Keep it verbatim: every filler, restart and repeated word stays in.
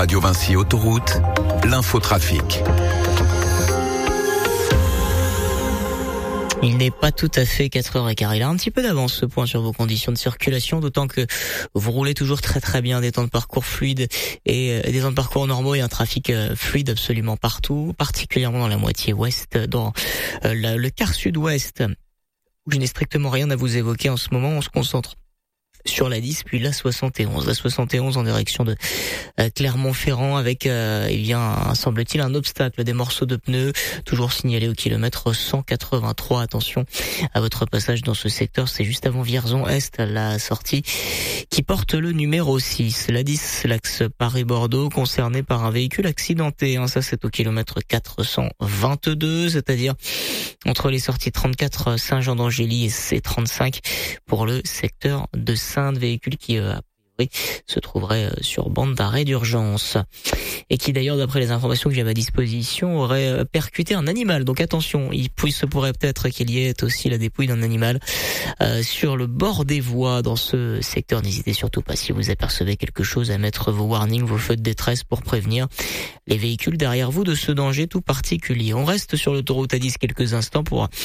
Radio Vinci Autoroute, l'infotrafic. Il n'est pas tout à fait quatre heures quinze. Il a un petit peu d'avance ce point sur vos conditions de circulation, d'autant que vous roulez toujours très très bien, des temps de parcours fluides et des temps de parcours normaux et un trafic fluide absolument partout, particulièrement dans la moitié ouest, dans le quart sud-ouest, où je n'ai strictement rien à vous évoquer en ce moment. On se concentre sur la dix puis la soixante et onze. La soixante et onze en direction de euh, Clermont-Ferrand avec, euh, eh bien, un, semble-t-il, un obstacle, des morceaux de pneus, toujours signalé au kilomètre cent quatre-vingt-trois. Attention à votre passage dans ce secteur, c'est juste avant Vierzon-Est, la sortie qui porte le numéro six. La dix, l'axe Paris-Bordeaux, concerné par un véhicule accidenté. Hein, ça, c'est au kilomètre quatre cent vingt-deux, c'est-à-dire entre les sorties trente-quatre Saint-Jean-d'Angély et C trente-cinq pour le secteur de Sainte, véhicule qui euh, a priori se trouverait sur bande d'arrêt d'urgence et qui d'ailleurs, d'après les informations que j'ai à ma disposition, aurait percuté un animal. Donc attention, il se pourrait peut-être qu'il y ait aussi la dépouille d'un animal euh, sur le bord des voies dans ce secteur. N'hésitez surtout pas, si vous apercevez quelque chose, à mettre vos warnings, vos feux de détresse pour prévenir les véhicules derrière vous de ce danger tout particulier. On reste sur l'autoroute A dix quelques instants pour